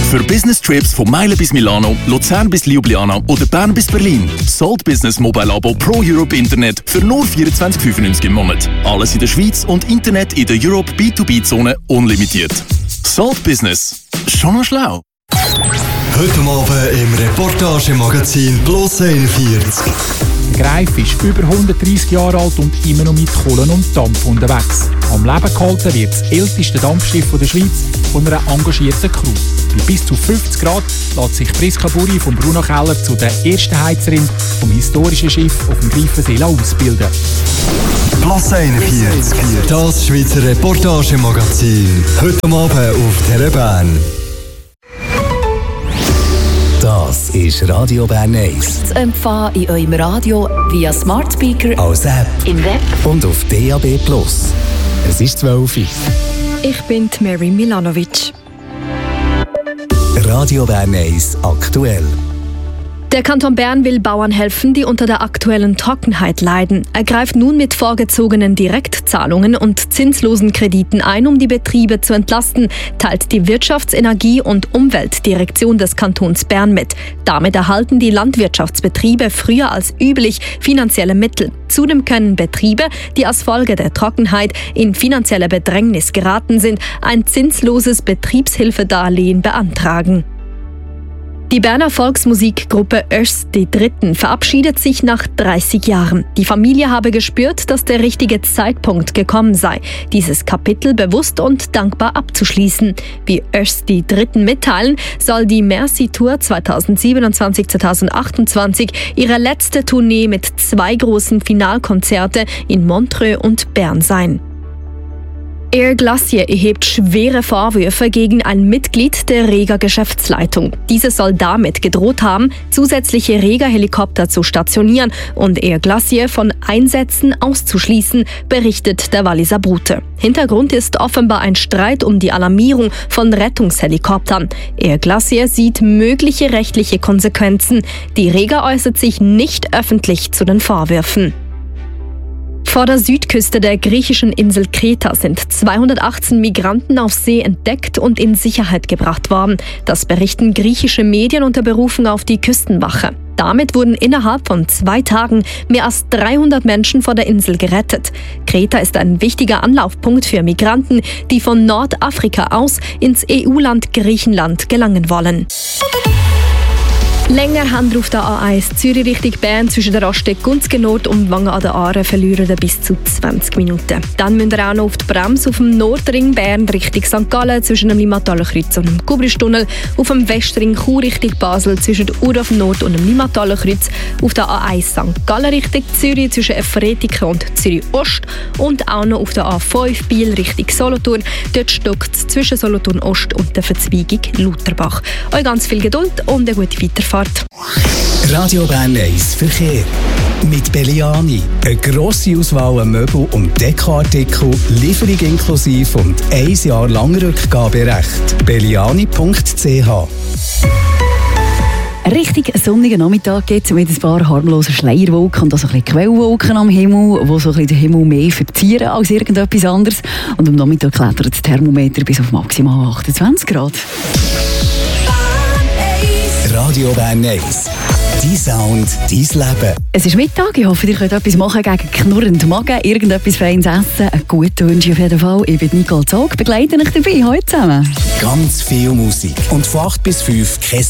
Für Business Trips von Meilen bis Milano, Luzern bis Ljubljana oder Bern bis Berlin. Salt Business Mobile Abo Pro Europe Internet für nur 24,95 im Monat. Alles in der Schweiz und Internet in der Europe B2B-Zone unlimitiert. Salt Business. Schon noch schlau. Heute Abend im Reportagemagazin Plus 41. Greif ist über 130 Jahre alt und immer noch mit Kohlen und Dampf unterwegs. Am Leben gehalten wird das älteste Dampfschiff der Schweiz von einer engagierten Crew. Bei bis zu 50 Grad lässt sich Priska Buri von Bruno Keller zu der ersten Heizerin vom historischen Schiff auf dem Greifensee ausbilden. Plus 41, das Schweizer Reportagemagazin. Heute Abend auf Telebahn. Das ist Radio Bern 1. Zu empfangen in eurem Radio via Smart Speaker, als App, im Web und auf DAB+. Es ist 12 Uhr. Ich bin Mary Milanovic. Radio Bern 1 aktuell. Der Kanton Bern will Bauern helfen, die unter der aktuellen Trockenheit leiden. Er greift nun mit vorgezogenen Direktzahlungen und zinslosen Krediten ein, um die Betriebe zu entlasten, teilt die Wirtschafts-, Energie- und Umweltdirektion des Kantons Bern mit. Damit erhalten die Landwirtschaftsbetriebe früher als üblich finanzielle Mittel. Zudem können Betriebe, die als Folge der Trockenheit in finanzielle Bedrängnis geraten sind, ein zinsloses Betriebshilfedarlehen beantragen. Die Berner Volksmusikgruppe Oesch die Dritten verabschiedet sich nach 30 Jahren. Die Familie habe gespürt, dass der richtige Zeitpunkt gekommen sei, dieses Kapitel bewusst und dankbar abzuschließen. Wie Oesch die Dritten mitteilen, soll die Merci Tour 2027-2028 ihre letzte Tournee mit 2 großen Finalkonzerte in Montreux und Bern sein. Air Glacier erhebt schwere Vorwürfe gegen ein Mitglied der Rega-Geschäftsleitung. Diese soll damit gedroht haben, zusätzliche Rega-Helikopter zu stationieren und Air Glacier von Einsätzen auszuschließen, berichtet der Walliser Bote. Hintergrund ist offenbar ein Streit um die Alarmierung von Rettungshelikoptern. Air Glacier sieht mögliche rechtliche Konsequenzen. Die Rega äußert sich nicht öffentlich zu den Vorwürfen. Vor der Südküste der griechischen Insel Kreta sind 218 Migranten auf See entdeckt und in Sicherheit gebracht worden. Das berichten griechische Medien unter Berufung auf die Küstenwache. Damit wurden innerhalb von 2 Tagen mehr als 300 Menschen vor der Insel gerettet. Kreta ist ein wichtiger Anlaufpunkt für Migranten, die von Nordafrika aus ins EU-Land Griechenland gelangen wollen. Länger haben wir auf der A1 Zürich Richtung Bern zwischen der Raststätte Gunzgen Nord und Wangen an der Aare verlieren bis zu 20 Minuten. Dann müsst ihr auch noch auf die Bremse auf dem Nordring Bern Richtung St. Gallen zwischen dem Limmataler Kreuz und dem Kubristunnel, auf dem Westring Chur Richtung Basel zwischen Urdorf Nord und dem Limmataler Kreuz, auf der A1 St. Gallen Richtung Zürich zwischen Efretiken und Zürich Ost und auch noch auf der A5 Biel Richtung Solothurn. Dort stockt es zwischen Solothurn Ost und der Verzweigung Lutherbach. Euch ganz viel Geduld und eine gute Weiterfahrt. Radio Bern 1 Verkehr. Mit Belliani. Eine grosse Auswahl an Möbel- und Dekoartikel, Lieferung inklusive und 1 Jahr lang Rückgaberecht. belliani.ch. Richtig sonnigen Nachmittag gibt es mit ein paar harmlosen Schleierwolken und also ein bisschen Quellwolken am Himmel, die so ein bisschen den Himmel mehr verzieren als irgendetwas anderes. Und am Nachmittag klettert das Thermometer bis auf maximal 28 Grad. Radio Bern 1. Dein Sound, dein Leben. Es ist Mittag, ich hoffe, ihr könnt etwas machen gegen knurrenden Magen, irgendetwas Feines essen. Einen guten Wunsch auf jeden Fall. Ich bin Nicole Zog, begleite euch dabei heute zusammen. Ganz viel Musik und von 8 bis 5 kein